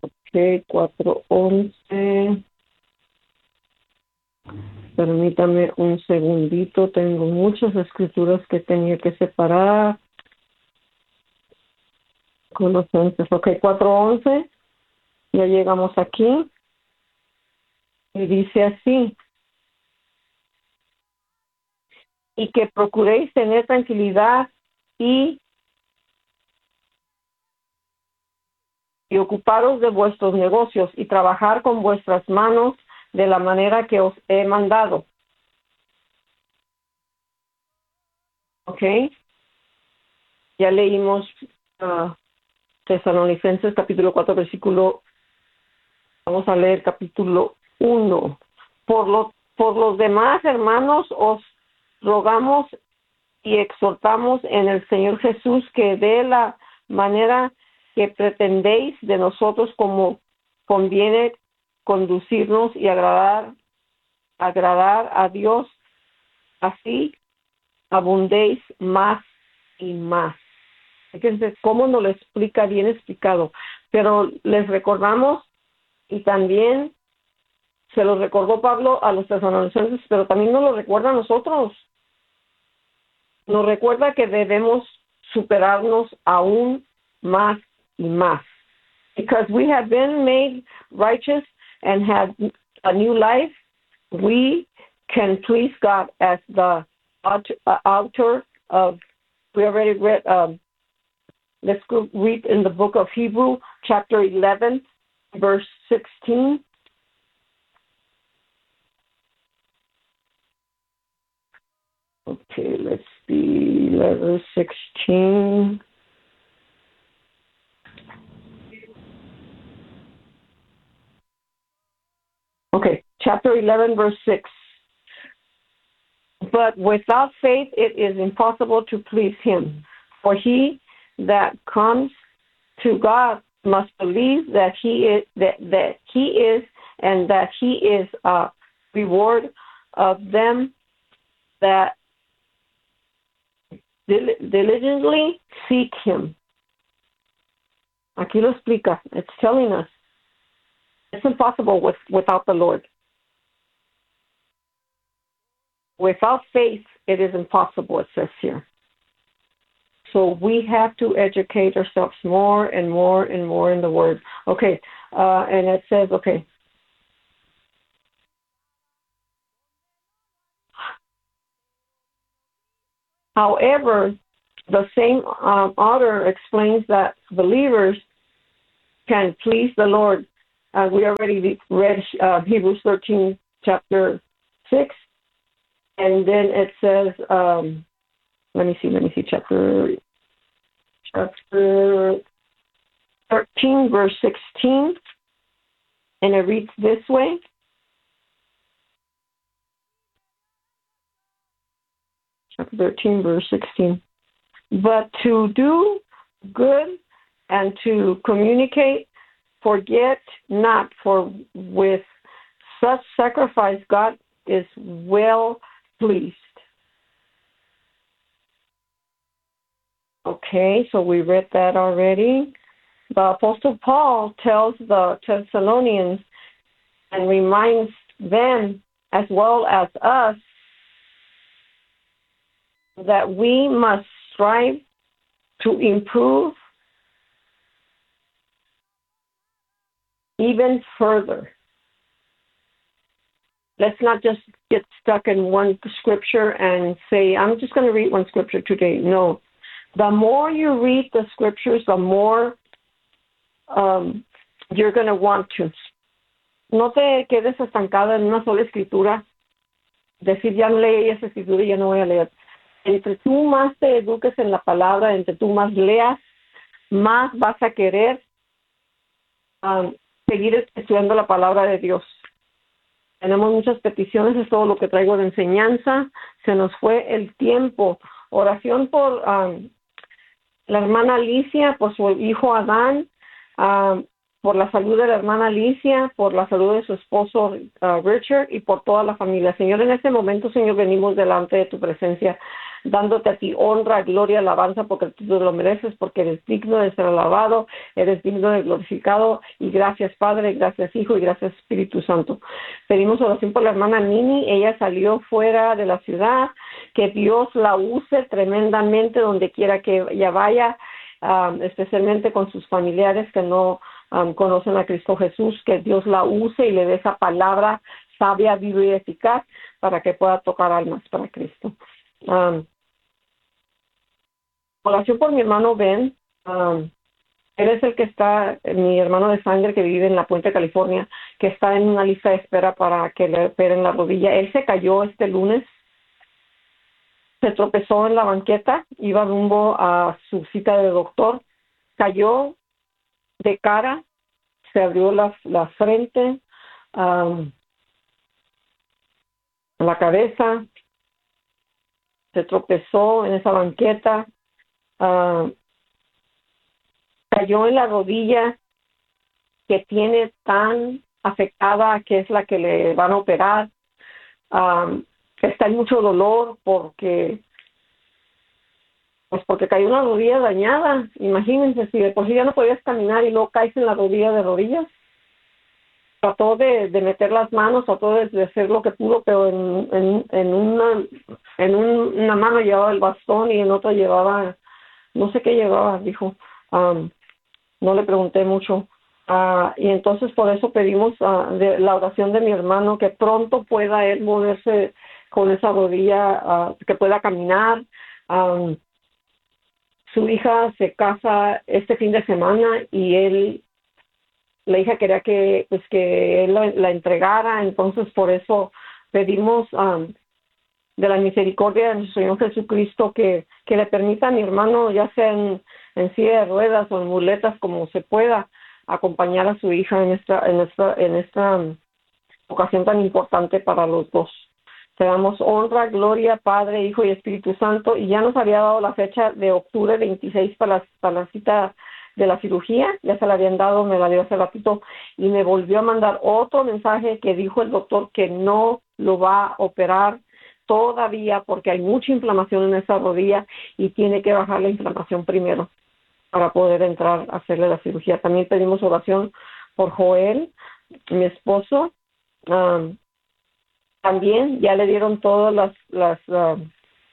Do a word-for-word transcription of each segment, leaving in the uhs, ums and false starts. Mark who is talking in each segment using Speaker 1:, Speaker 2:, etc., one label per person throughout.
Speaker 1: Ok, cuatro once. Permítame un segundito. Tengo muchas escrituras que tenía que separar. Colosenses. Ok, cuatro once. Ya llegamos aquí. Y dice así. Y que procuréis tener tranquilidad y, y ocuparos de vuestros negocios y trabajar con vuestras manos de la manera que os he mandado. ¿Ok? Ya leímos uh, Tesalonicenses capítulo cuatro, versículo. Vamos a leer capítulo uno. Por, lo, por los demás, hermanos, os rogamos y exhortamos en el Señor Jesús que de la manera que pretendéis de nosotros como conviene conducirnos y agradar, agradar a Dios, así abundéis más y más. Fíjense cómo nos lo explica bien explicado. Pero les recordamos, y también se lo recordó Pablo a los tesalonicenses, pero también nos lo recuerda a nosotros. Nos recuerda que debemos superarnos aún más y más. Because we have been made righteous and have a new life, we can please God as the author of, we already read, um, let's go read in the book of Hebrews, chapter eleven, verse sixteen. Okay, let's see, letter sixteen. Okay, chapter eleven, verse six. But without faith it is impossible to please him. For he that comes to God must believe that he is, that, that he is, and that he is a reward of them that diligently seek him. Aquí lo explica. It's telling us it's impossible with, without the Lord. Without faith, it is impossible, it says here. So we have to educate ourselves more and more and more in the Word. Okay, uh, and it says, okay. However, the same um, author explains that believers can please the Lord. Uh, we already read uh, Hebrews thirteen, chapter six. And then it says, um, let me see, let me see, chapter, chapter thirteen, verse sixteen. And it reads this way. Chapter thirteen, verse sixteen. But to do good and to communicate, forget not, for with such sacrifice God is well pleased. Okay, so we read that already. The Apostle Paul tells the Thessalonians and reminds them, as well as us, that we must strive to improve even further. Let's not just get stuck in one scripture and say, I'm just going to read one scripture today. No. The more you read the scriptures, the more um, you're going to want to. No te quedes estancada en una sola escritura. Decir, ya no leí esa escritura y ya no voy a leer. Entre tú más te eduques en la palabra, entre tú más leas, más vas a querer um, seguir estudiando la palabra de Dios. Tenemos muchas peticiones, es todo lo que traigo de enseñanza. Se nos fue el tiempo. Oración por um, la hermana Alicia, por su hijo Adán, um, por la salud de la hermana Alicia, por la salud de su esposo uh, Richard y por toda la familia. Señor, en este momento, Señor, venimos delante de tu presencia dándote a ti honra, gloria, alabanza, porque tú lo mereces, porque eres digno de ser alabado, eres digno de glorificado, y gracias Padre, gracias Hijo y gracias Espíritu Santo. Pedimos oración por la hermana Nini. Ella salió fuera de la ciudad, que Dios la use tremendamente donde quiera que ella vaya, um, especialmente con sus familiares que no um, conocen a Cristo Jesús, que Dios la use y le dé esa palabra sabia, viva y eficaz para que pueda tocar almas para Cristo. Um, oración por mi hermano Ben. Um, él es el que está, mi hermano de sangre que vive en La Puente, California, que está en una lista de espera para que le operen la rodilla. Él se cayó este lunes, se tropezó en la banqueta, iba rumbo a su cita de doctor, cayó de cara, se abrió la, la frente, um, la cabeza, se tropezó en esa banqueta, uh, cayó en la rodilla que tiene tan afectada, que es la que le van a operar. Um, está en mucho dolor porque pues porque cayó una rodilla dañada. Imagínense, si de por sí ya no podías caminar y luego caes en la rodilla de rodillas. Trató de, de meter las manos, trató de, de hacer lo que pudo, pero en, en, en, una, en un, una mano llevaba el bastón y en otra llevaba, no sé qué llevaba, dijo. Um, no le pregunté mucho. Uh, y entonces por eso pedimos uh, de la oración de mi hermano, que pronto pueda él moverse con esa rodilla, uh, que pueda caminar. Um, su hija se casa este fin de semana y él, la hija quería que pues que él la, la entregara, entonces por eso pedimos um, de la misericordia de nuestro Señor Jesucristo que, que le permita a mi hermano, ya sea en, en silla de ruedas o en muletas, como se pueda, acompañar a su hija en esta, en esta, en esta um, ocasión tan importante para los dos. Te damos honra, gloria, Padre, Hijo y Espíritu Santo, y ya nos había dado la fecha de octubre veintiséis para la, para la cita de la cirugía, ya se la habían dado, me la dio hace ratito, y me volvió a mandar otro mensaje que dijo el doctor que no lo va a operar todavía porque hay mucha inflamación en esa rodilla y tiene que bajar la inflamación primero para poder entrar a hacerle la cirugía. También pedimos oración por Joel, mi esposo. Um, también ya le dieron todas las, las uh,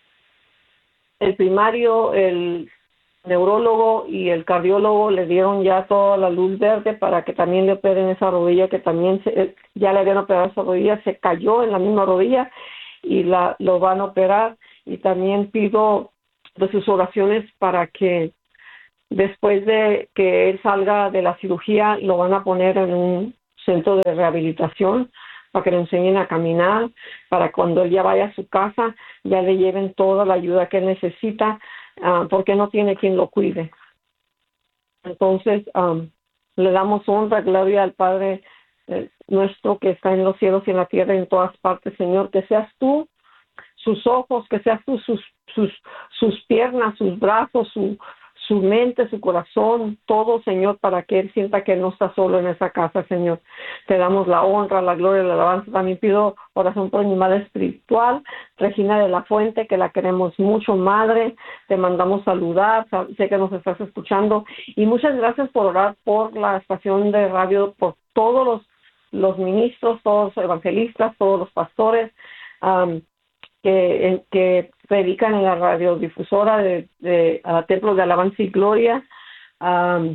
Speaker 1: el primario, el neurólogo y el cardiólogo le dieron ya toda la luz verde para que también le operen esa rodilla, que también se, ya le habían operado esa rodilla, se cayó en la misma rodilla y la lo van a operar. Y también pido de sus oraciones para que después de que él salga de la cirugía lo van a poner en un centro de rehabilitación para que le enseñen a caminar, para cuando él ya vaya a su casa ya le lleven toda la ayuda que él necesita, uh, porque no tiene quien lo cuide. Entonces um, le damos honra, gloria al Padre eh, nuestro que está en los cielos y en la tierra y en todas partes, Señor, que seas tú sus ojos, que seas tú sus sus sus piernas, sus brazos, su su mente, su corazón, todo, Señor, para que él sienta que él no está solo en esa casa, Señor. Te damos la honra, la gloria, la alabanza. También pido oración por mi madre espiritual, Regina de la Fuente, que la queremos mucho, Madre. Te mandamos saludar, sé que nos estás escuchando. Y muchas gracias por orar por la estación de radio, por todos los, los ministros, todos los evangelistas, todos los pastores, um, que, que predican en la radiodifusora de, de uh, Templo de Alabanza y Gloria, um,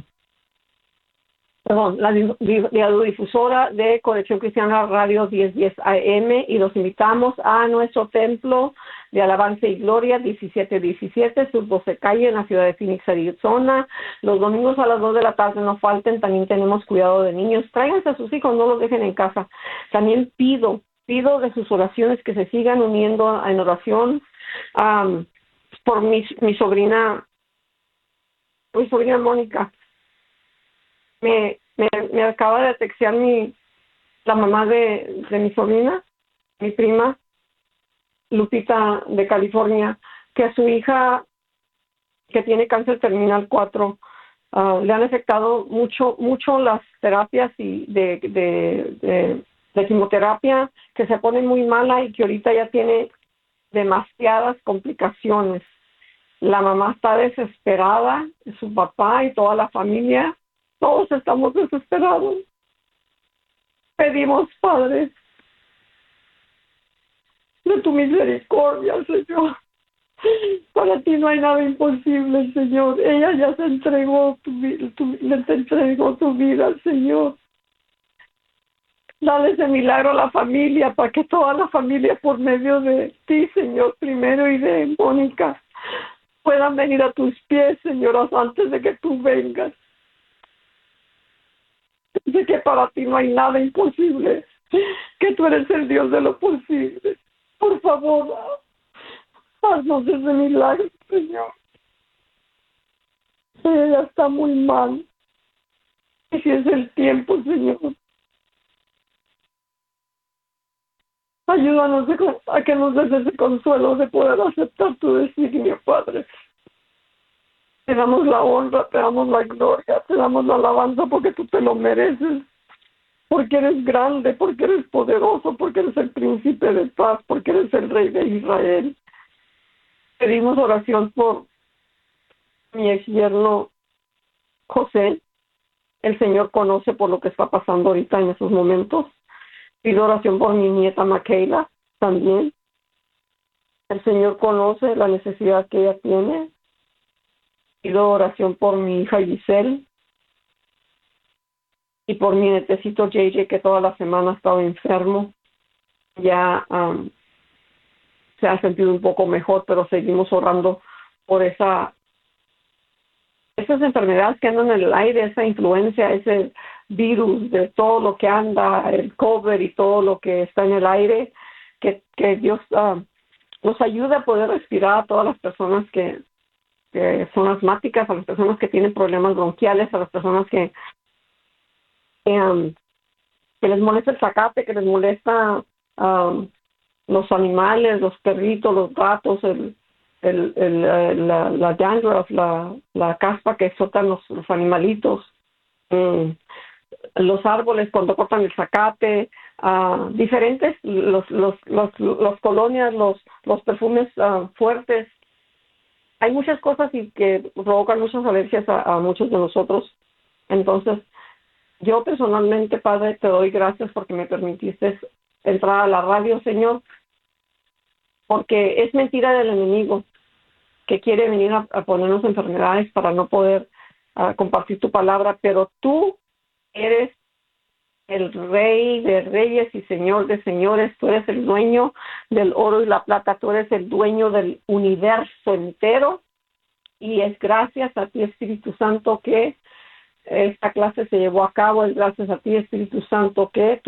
Speaker 1: perdón, la radiodifusora de Conexión Cristiana Radio diez diez A M, y los invitamos a nuestro Templo de Alabanza y Gloria diecisiete diecisiete, Sur doce Calle, en la ciudad de Phoenix, Arizona. Los domingos a las dos de la tarde no falten. También tenemos cuidado de niños. Tráiganse a sus hijos, no los dejen en casa. También pido Pido de sus oraciones que se sigan uniendo en oración um, por mi, mi sobrina, mi sobrina Mónica. Me, me, me acaba de textear mi, la mamá de, de mi sobrina, mi prima, Lupita de California, que a su hija, que tiene cáncer terminal cuatro, uh, le han afectado mucho, mucho las terapias y de, de, de de quimioterapia, que se pone muy mala y que ahorita ya tiene demasiadas complicaciones. La mamá está desesperada, su papá y toda la familia, todos estamos desesperados. Pedimos, Padre, de tu misericordia, Señor. Para ti no hay nada imposible, Señor. Ella ya se entregó, tu, tu, le te entregó tu vida, Señor. Dale ese milagro a la familia, para que toda la familia, por medio de ti, Señor, primero, y de Mónica, puedan venir a tus pies, Señor, antes de que tú vengas. Sé que para ti no hay nada imposible, que tú eres el Dios de lo posible. Por favor, haznos ese milagro, Señor. Ella está muy mal. Y si es el tiempo, Señor, ayúdanos a que nos des ese consuelo de poder aceptar tu designio, Padre. Te damos la honra, te damos la gloria, te damos la alabanza porque tú te lo mereces. Porque eres grande, porque eres poderoso, porque eres el príncipe de paz, porque eres el rey de Israel. Pedimos oración por mi ex yerno José. El Señor conoce por lo que está pasando ahorita en esos momentos. Pido oración por mi nieta Makeila también. El Señor conoce la necesidad que ella tiene. Pido oración por mi hija Giselle y por mi netecito J J, que toda la semana ha estado enfermo. Ya um, se ha sentido un poco mejor, pero seguimos orando por esa esas enfermedades que andan en el aire, esa influencia, ese virus de todo lo que anda, el COVID y todo lo que está en el aire, que, que Dios uh, nos ayude a poder respirar a todas las personas que, que son asmáticas, a las personas que tienen problemas bronquiales, a las personas que, que, um, que les molesta el zacate, que les molesta um, los animales, los perritos, los gatos, el El, el, el, la, la dandruff, la, la caspa que soltan los, los animalitos, mm, los árboles cuando cortan el zacate, uh, diferentes, los, los, los, los colonias, los, los perfumes uh, fuertes. Hay muchas cosas y que provocan muchas alergias a, a muchos de nosotros. Entonces, yo personalmente, Padre, te doy gracias porque me permitiste entrar a la radio, Señor, porque es mentira del enemigo que quiere venir a, a ponernos enfermedades para no poder uh, compartir tu palabra, pero tú eres el rey de reyes y señor de señores, tú eres el dueño del oro y la plata, tú eres el dueño del universo entero, y es gracias a ti, Espíritu Santo, que esta clase se llevó a cabo, es gracias a ti, Espíritu Santo, que